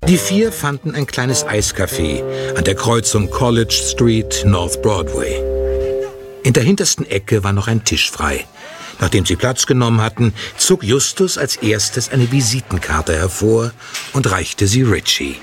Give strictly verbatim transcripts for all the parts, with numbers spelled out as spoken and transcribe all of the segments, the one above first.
Die vier fanden ein kleines Eiscafé an der Kreuzung College Street, North Broadway. In der hintersten Ecke war noch ein Tisch frei. Nachdem sie Platz genommen hatten, zog Justus als erstes eine Visitenkarte hervor und reichte sie Richie.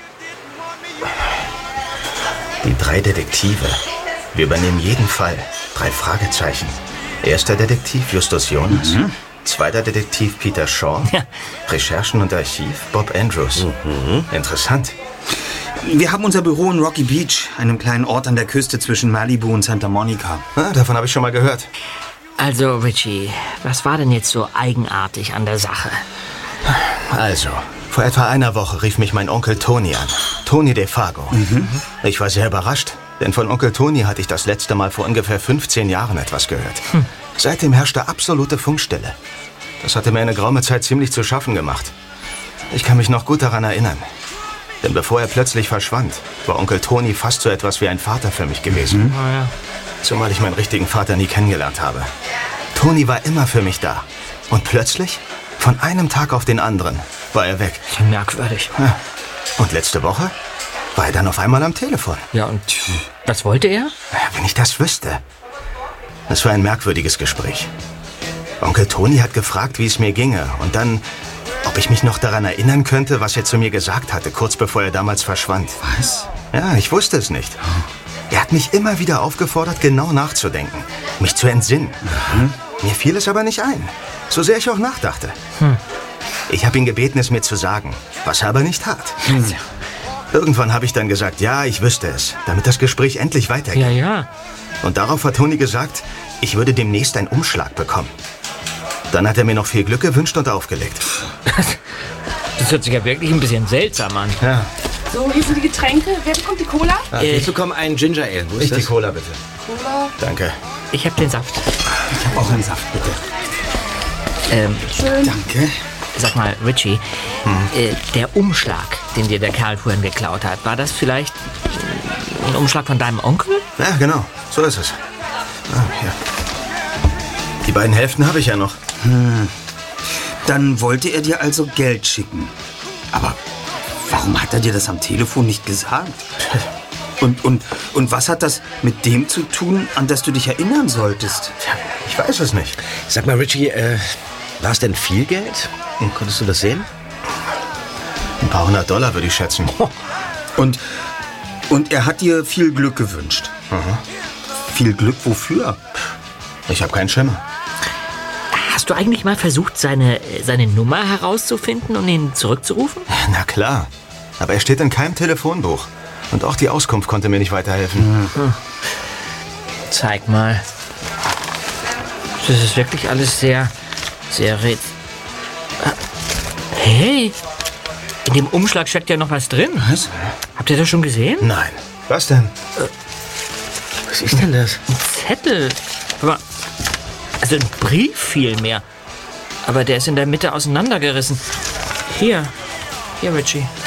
Die drei Detektive. Wir übernehmen jeden Fall. Drei Fragezeichen. Erster Detektiv Justus Jonas. Mhm. Zweiter Detektiv Peter Shaw. Ja. Recherchen und Archiv Bob Andrews. Mhm. Interessant. Wir haben unser Büro in Rocky Beach, einem kleinen Ort an der Küste zwischen Malibu und Santa Monica. Ah, davon habe ich schon mal gehört. Also, Richie, was war denn jetzt so eigenartig an der Sache? Also, vor etwa einer Woche rief mich mein Onkel Tony an. Tony DeFago. Mhm. Ich war sehr überrascht, denn von Onkel Tony hatte ich das letzte Mal vor ungefähr fünfzehn Jahren etwas gehört. Hm. Seitdem herrschte absolute Funkstille. Das hatte mir eine geraume Zeit ziemlich zu schaffen gemacht. Ich kann mich noch gut daran erinnern. Denn bevor er plötzlich verschwand, war Onkel Tony fast so etwas wie ein Vater für mich gewesen. Mhm. Oh ja. Zumal ich meinen richtigen Vater nie kennengelernt habe. Tony war immer für mich da. Und plötzlich, von einem Tag auf den anderen, war er weg. Ja, merkwürdig. Ja. Und letzte Woche war er dann auf einmal am Telefon. Ja, und was wollte er? Wenn ich das wüsste. Es war ein merkwürdiges Gespräch. Onkel Tony hat gefragt, wie es mir ginge. Und dann, ob ich mich noch daran erinnern könnte, was er zu mir gesagt hatte, kurz bevor er damals verschwand. Was? Ja, ich wusste es nicht. Er hat mich immer wieder aufgefordert, genau nachzudenken, mich zu entsinnen. Mhm. Mir fiel es aber nicht ein, so sehr ich auch nachdachte. Hm. Ich habe ihn gebeten, es mir zu sagen, was er aber nicht tat. Hm. Irgendwann habe ich dann gesagt, ja, ich wüsste es, damit das Gespräch endlich weitergeht. Ja, ja. Und darauf hat Tony gesagt, ich würde demnächst einen Umschlag bekommen. Dann hat er mir noch viel Glück gewünscht und aufgelegt. Das hört sich ja wirklich ein bisschen seltsam an. Ja. So, hier sind die Getränke. Wer bekommt die Cola? Ah, äh, ich bekomme einen Ginger Ale. Wo ist ich das? Die Cola, bitte. Cola. Danke. Ich habe den Saft. Ich habe auch einen Saft, bitte. Ähm, Schön. Danke. Sag mal, Richie, hm. äh, der Umschlag, den dir der Kerl vorhin geklaut hat, war das vielleicht ein Umschlag von deinem Onkel? Ja, genau. So ist es. Ah, hier. Die beiden Hälften habe ich ja noch. Hm. Dann wollte er dir also Geld schicken. Aber warum hat er dir das am Telefon nicht gesagt? Und, und, und was hat das mit dem zu tun, an das du dich erinnern solltest? Tja, ich weiß es nicht. Sag mal, Richie, äh, war es denn viel Geld? Konntest du das sehen? Ein paar hundert Dollar, würde ich schätzen. Und, und er hat dir viel Glück gewünscht. Mhm. Viel Glück wofür? Ich habe keinen Schimmer. Hast du eigentlich mal versucht, seine, seine Nummer herauszufinden und ihn zurückzurufen? Na klar. Aber er steht in keinem Telefonbuch. Und auch die Auskunft konnte mir nicht weiterhelfen. Mhm. Zeig mal. Das ist wirklich alles sehr, sehr rätselig. Hey, in dem Umschlag steckt ja noch was drin. Was? Habt ihr das schon gesehen? Nein. Was denn? Was ist denn das? Ein Zettel. Aber, also ein Brief vielmehr. Aber der ist in der Mitte auseinandergerissen. Hier. Hier, Richie.